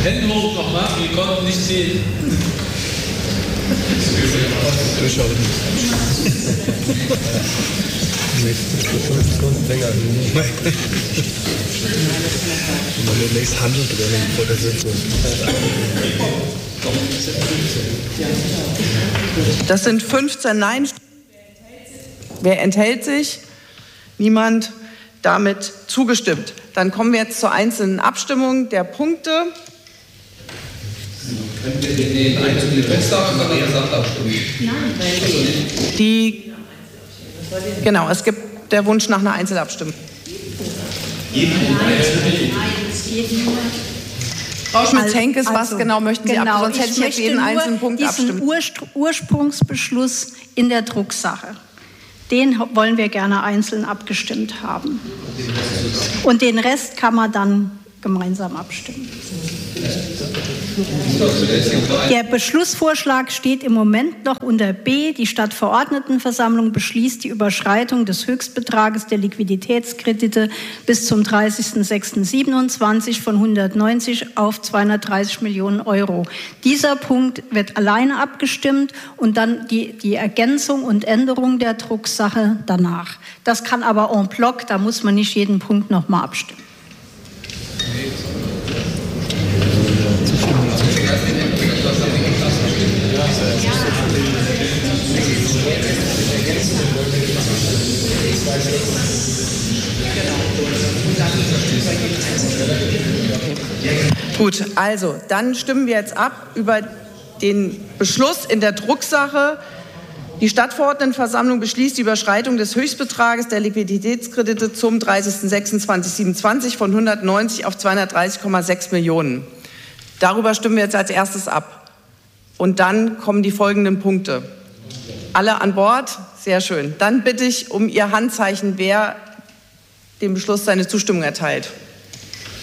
Hände hoch nochmal, wir konnten nicht sehen. Länger. Demnächst handelt vor der Sitzung. Das sind 15 Nein. Wer enthält sich? Niemand. Damit zugestimmt. Dann kommen wir jetzt zur einzelnen Abstimmung der Punkte. Können wir den einzelnen Rest sagen oder Gesamtabstimmung? Genau, es gibt der Wunsch nach einer Einzelabstimmung. Frau Schmitz-Henkes, was genau möchten Sie abstimmen? Sonst hätte ich jetzt jeden einzelnen Punkt abstimmen. Diesen Ursprungsbeschluss in der Drucksache, den wollen wir gerne einzeln abgestimmt haben. Und den Rest kann man dann gemeinsam abstimmen. Der Beschlussvorschlag steht im Moment noch unter B. Die Stadtverordnetenversammlung beschließt die Überschreitung des Höchstbetrages der Liquiditätskredite bis zum 30.06.27 von 190 auf 230 Millionen Euro. Dieser Punkt wird alleine abgestimmt und dann die Ergänzung und Änderung der Drucksache danach. Das kann aber en bloc, da muss man nicht jeden Punkt nochmal abstimmen. Gut, also dann stimmen wir jetzt ab über den Beschluss in der Drucksache. Die Stadtverordnetenversammlung beschließt die Überschreitung des Höchstbetrages der Liquiditätskredite zum 30.06.2027 von 190 auf 230,6 Millionen. Darüber stimmen wir jetzt als erstes ab. Und dann kommen die folgenden Punkte. Alle an Bord? Sehr schön. Dann bitte ich um Ihr Handzeichen, wer dem Beschluss seine Zustimmung erteilt.